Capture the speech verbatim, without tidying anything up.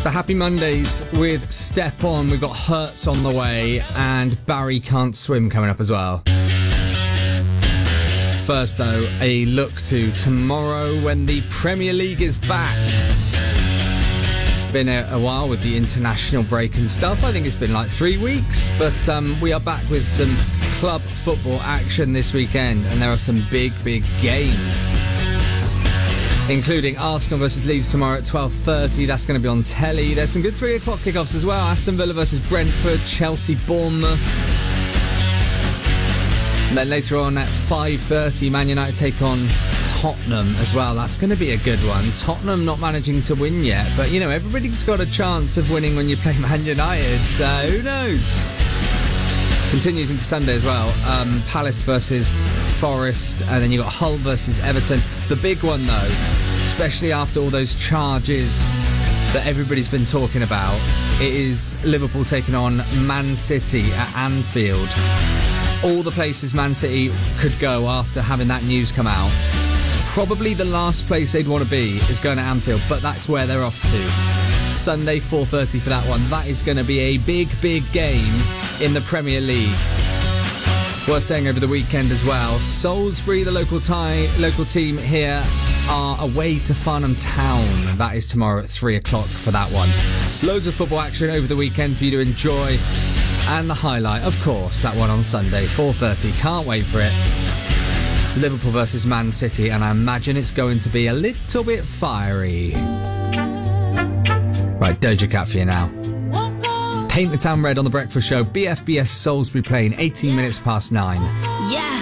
for Happy Mondays with Step On. We've got Hurts on the way and Barry Can't Swim coming up as well. First, though, a look to tomorrow when the Premier League is back. It's been a, a while with the international break and stuff. I think it's been like three weeks, but um, we are back with some club football action this weekend, and there are some big, big games, including Arsenal versus Leeds tomorrow at twelve thirty. That's going to be on telly. There's some good three o'clock kickoffs as well. Aston Villa versus Brentford, Chelsea, Bournemouth. And then later on at five thirty, Man United take on Tottenham as well. That's going to be a good one. Tottenham not managing to win yet, but, you know, everybody's got a chance of winning when you play Man United, so who knows? Continues into Sunday as well. Um, Palace versus Forest, and then you've got Hull versus Everton. The big one, though, especially after all those charges that everybody's been talking about, it is Liverpool taking on Man City at Anfield. All the places Man City could go after having that news come out. It's probably the last place they'd want to be is going to Anfield, but that's where they're off to. Sunday, four thirty for that one. That is going to be a big, big game in the Premier League. Worth saying over the weekend as well, Salisbury, the local tie, local team here, are away to Farnham Town. That is tomorrow at three o'clock for that one. Loads of football action over the weekend for you to enjoy. And the highlight, of course, that one on Sunday, four thirty. Can't wait for it. It's Liverpool versus Man City, and I imagine it's going to be a little bit fiery. Right, Doja Cat for you now. Paint the Town Red on The Breakfast Show. B F B S Salisbury playing eighteen minutes past nine. Yeah.